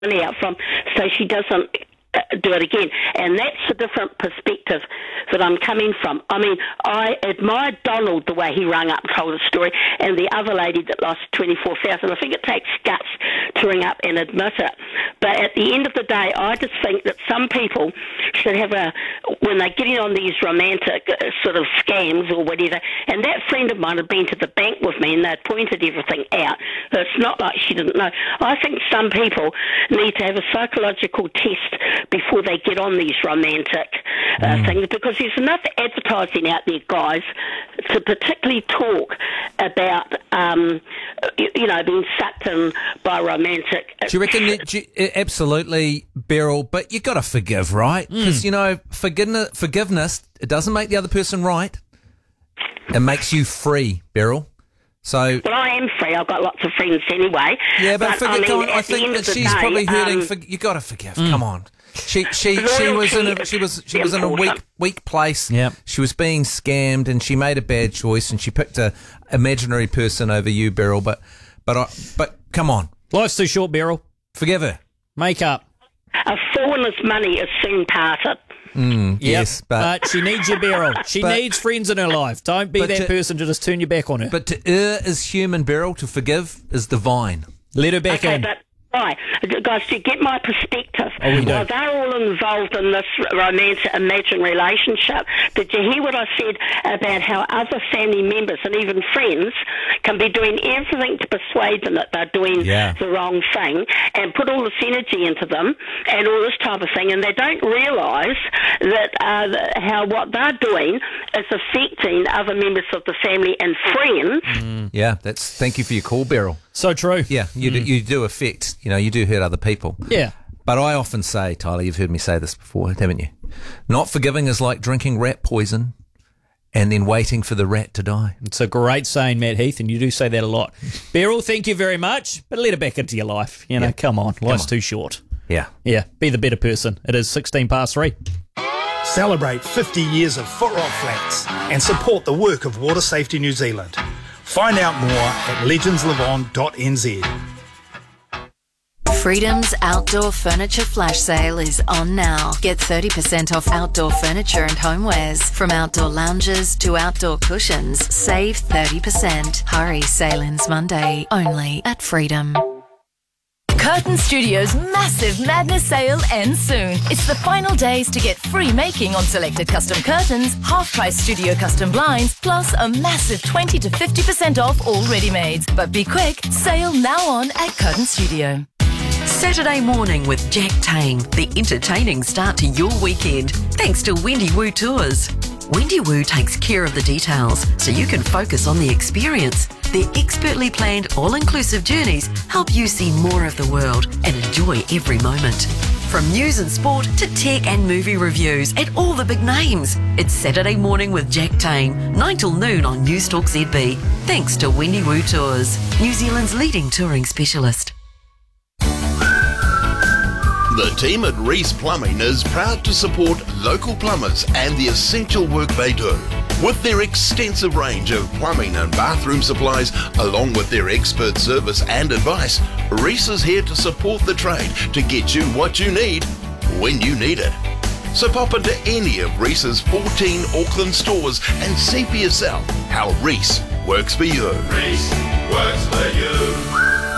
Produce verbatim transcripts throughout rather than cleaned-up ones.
money out from, so she doesn't do it again. And that's a different perspective that I'm coming from. I mean, I admired Donald the way he rung up and told a story, and the other lady that lost twenty-four thousand. I think it takes guts to ring up and admit it. But at the end of the day, I just think that some people should have a, when they're getting on these romantic uh, sort of scams or whatever, and that friend of mine had been to the bank with me and they'd pointed everything out. It's not like she didn't know. I think some people need to have a psychological test before they get on these romantic uh, mm. things, because there's enough advertising out there, guys, to particularly talk about, um, you, you know, being sucked in by romantic. Do you reckon that, do you, absolutely, Beryl, but you've got to forgive, right? Because, mm. you know, forgiveness, forgiveness, it doesn't make the other person right. It makes you free, Beryl. So, well, I am free. I've got lots of friends anyway. Yeah, but, but forget, I, mean, I think that she's day, probably hurting. Um, for, you got to forgive. Mm. Come on. She she she was in a she was she was in a weak weak place. Yep. She was being scammed, and she made a bad choice, and she picked a imaginary person over you, Beryl. But but I, but come on, life's too short, Beryl. Forgive her. Make up. A fool and his money is soon parted. Mm, yep. Yes, but, but she needs you, Beryl. She but, needs friends in her life. Don't be that to, person to just turn your back on her. But to err is human, Beryl. To forgive is divine. Let her back okay, in. But Right, guys, to get my perspective, oh, we while they're all involved in this romantic imaginary relationship, did you hear what I said about how other family members and even friends can be doing everything to persuade them that they're doing yeah. the wrong thing and put all this energy into them and all this type of thing, and they don't realise that uh, the, how what they're doing is affecting other members of the family and friends. Mm. Yeah, that's. Thank you for your call, Beryl. So true. Yeah, you mm. do, you do affect, you know, you do hurt other people. Yeah. But I often say, Tyler, you've heard me say this before, haven't you? Not forgiving is like drinking rat poison and then waiting for the rat to die. It's a great saying, Matt Heath, and you do say that a lot. Beryl, thank you very much, but let her back into your life. You know, yeah. come on, life's come on. too short. Yeah. Yeah, be the better person. It is sixteen past three. Celebrate fifty years of Foot Rock Flats and support the work of Water Safety New Zealand. Find out more at legends live on dot n z. Freedom's outdoor furniture flash sale is on now. Get thirty percent off outdoor furniture and homewares. From outdoor lounges to outdoor cushions, save thirty percent. Hurry, sale ends Monday, only at Freedom. Curtain Studios' massive madness sale ends soon. It's the final days to get free making on selected custom curtains, half-price studio custom blinds, plus a massive twenty to fifty percent off all ready-mades. But be quick, sale now on at Curtain Studio. Saturday morning with Jack Tame, the entertaining start to your weekend, thanks to Wendy Woo Tours. Wendy Woo takes care of the details so you can focus on the experience. Their expertly planned all-inclusive journeys help you see more of the world and enjoy every moment. From news and sport to tech and movie reviews and all the big names. It's Saturday morning with Jack Tame, nine till noon on Newstalk Z B. Thanks to Wendy Woo Tours, New Zealand's leading touring specialist. The team at Reese Plumbing is proud to support local plumbers and the essential work they do. With their extensive range of plumbing and bathroom supplies, along with their expert service and advice, Reese is here to support the trade to get you what you need when you need it. So pop into any of Reese's fourteen Auckland stores and see for yourself how Reese works for you. Reese works for you.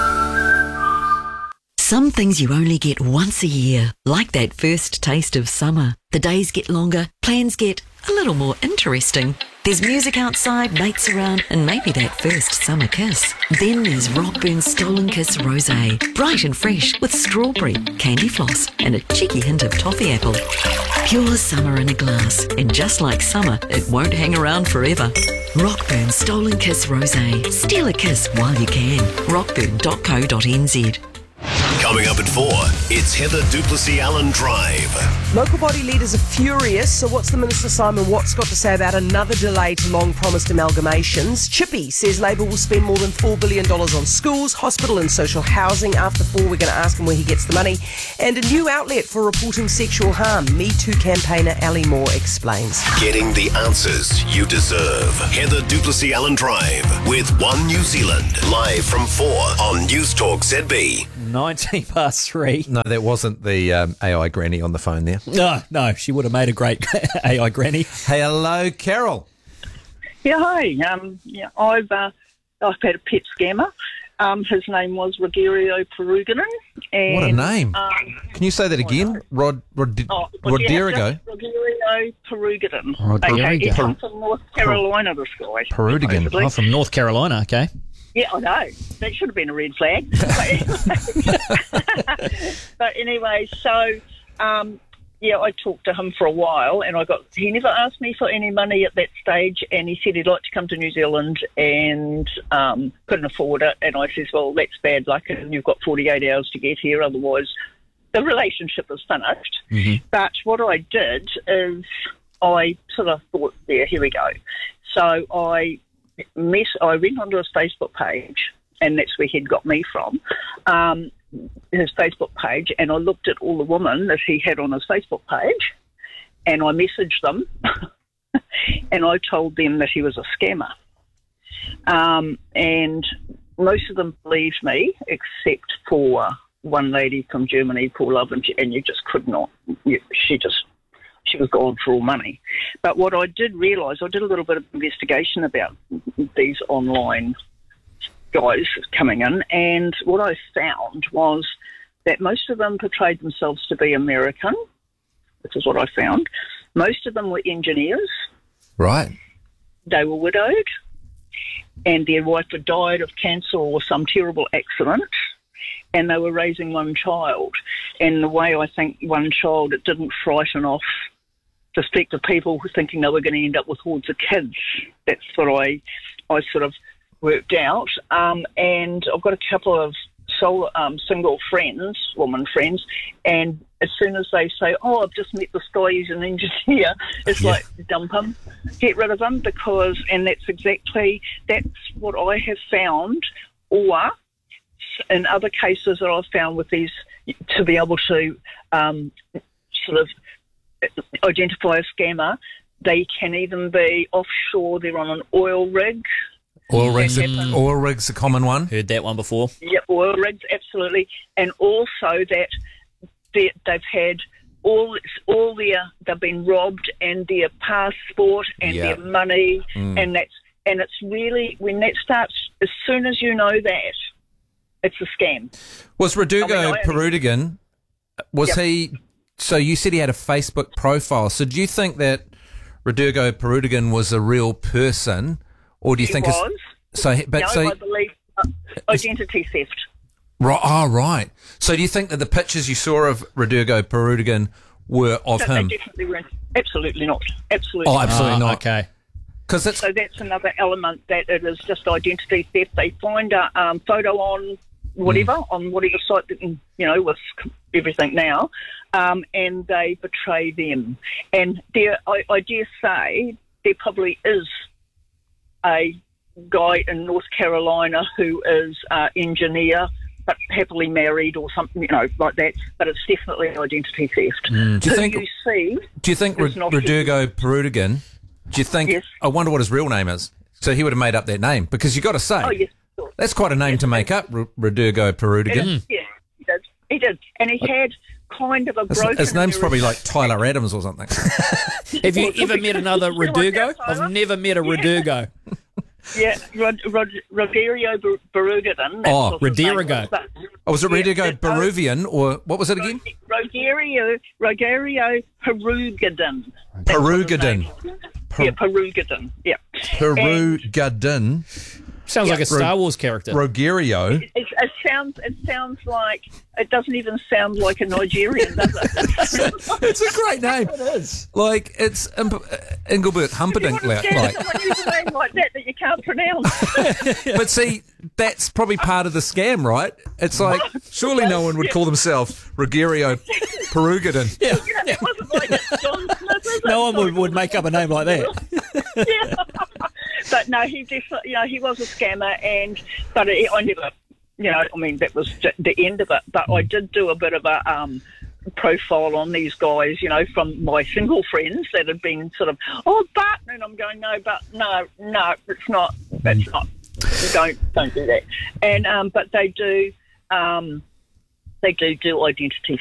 Some things you only get once a year, like that first taste of summer. The days get longer, plans get a little more interesting. There's music outside, mates around, and maybe that first summer kiss. Then there's Rockburn's Stolen Kiss Rosé, bright and fresh with strawberry, candy floss, and a cheeky hint of toffee apple. Pure summer in a glass, and just like summer, it won't hang around forever. Rockburn's Stolen Kiss Rosé. Steal a kiss while you can. rockburn dot co dot n z. Coming up at four, it's Heather Duplessis-Allen Drive. Local body leaders are furious, so what's the Minister Simon Watts got to say about another delay to long-promised amalgamations? Chippy says Labour will spend more than four billion dollars on schools, hospital and social housing. After four, we're going to ask him where he gets the money. And a new outlet for reporting sexual harm. Me Too campaigner Ali Moore explains. Getting the answers you deserve. Heather Duplessis-Allen Drive with One New Zealand. Live from four on Newstalk Z B. nineteen past three. No, that wasn't the um, A I granny on the phone there. No, no, she would have made a great A I granny. Hello, Carol. Yeah, hi. Um, yeah, I've uh, I've had a pet scammer. Um, his name was Rogerio Peruginen. And, What a name. Um, Can you say that again? Rod, Rod, oh, well, yeah, Roderigo? just Rogerio Peruginen. Roderigo. Okay, he's from from North Carolina, this guy. Perudigan. supposedly. Oh, from North Carolina, okay. Yeah, I know. That should have been a red flag. But anyway, so, um, yeah, I talked to him for a while, and I got. He never asked me for any money at that stage, and he said he'd like to come to New Zealand and um, couldn't afford it. And I says, well, that's bad luck, and you've got forty-eight hours to get here, otherwise the relationship is finished. Mm-hmm. But what I did is I sort of thought, yeah, here we go. So I met, I went onto his Facebook page, and that's where he'd got me from. Um, his Facebook page, and I looked at all the women that he had on his Facebook page, and I messaged them, and I told them that he was a scammer. Um, and most of them believed me, except for one lady from Germany, poor love, and, she, and you just could not. You, she just, she was gone for all money. But what I did realise, I did a little bit of investigation about these online guys coming in, and what I found was that most of them portrayed themselves to be American. This is what I found. Most of them were engineers. Right. They were widowed, and their wife had died of cancer or some terrible accident, and they were raising one child. And the way I think one child, it didn't frighten off prospective people who thinking they were going to end up with hordes of kids. That's what I, I sort of worked out, um, and I've got a couple of solo, um, single friends, woman friends, and as soon as they say, oh, I've just met this guy, he's an engineer, it's Yeah. like, dump him, get rid of him, because, and that's exactly, that's what I have found, or in other cases that I've found with these, to be able to um, sort of identify a scammer, they can even be offshore, they're on an oil rig. Oil rigs, That a, happens. oil rigs a common one. Heard that one before. Yeah, oil rigs, absolutely. And also that they, they've had all all their, they've been robbed, and their passport and Yeah. their money, Mm. and that's, and it's really, when that starts, as soon as you know that, it's a scam. Was Rodrigo I mean, I- Perudigan, was Yep. he, so you said he had a Facebook profile, so do you think that Rodrigo Perudigan was a real person, or do you He think was. it's, so, but no, so, I believe uh, identity theft. right, oh, right. So do you think that the pictures you saw of Rodrigo Perudigan were of No, him? They definitely weren't. Absolutely not. Absolutely. Oh, absolutely Ah, not. Okay. Because it's, So that's another element, that it is just identity theft. They find a um, photo on whatever, Mm. on whatever site, that, you know, with everything now, um, and they betray them. And there, I, I dare say there probably is a guy in North Carolina who is an engineer, but happily married or something, you know, like that. But it's definitely identity theft. Mm. Do you Who think- you see? do you think is Rod- not Rodrigo Perudigan, do you think, Yes. I wonder what his real name is. So he would have made up that name, because you got to say, Oh yes, sure. that's quite a name to make up, R- Rodrigo Perudigan. Yeah, he did. He did, and he had kind of a His, broken. his name's probably like American- Tyler Adams or something. Have you ever met another You like Rodrigo? that, Tyler? I've never met a Rodrigo. Yeah, Rod, Rod, Rogerio Bar- Barugadan. Oh, Roderigo. Oh, was it Yeah, Rodrigo it- oh. Peruvian, or what was it again? Rogerio, Rogerio Perugadan. Perugadan. Yeah, Perugadan. Yeah. Perugadan. Sounds like a Star Wars character. Rogerio. It, it sounds. It sounds like. It doesn't even sound like a Nigerian, does it? It's a great name. It is. Like, it's Imp- uh, Engelbert Humperdinck. You Like, understand like. someone use a name like that that you can't pronounce. But see, that's probably part of the scam, right? It's like, surely no one would call themselves Rogerio Perugadan. Yeah. It wasn't like it's John Smith, is it? No one would, would make up a name like that. Yeah. But no, he definitely, you know, he was a scammer, and but it, I never, you know, I mean, that was j- the end of it. But I did do a bit of a um, profile on these guys, you know, from my single friends that had been sort of, oh, but, and I'm going, no, but no, no, it's not, it's not. Don't don't do that. And um, but they do. Um, they do do identity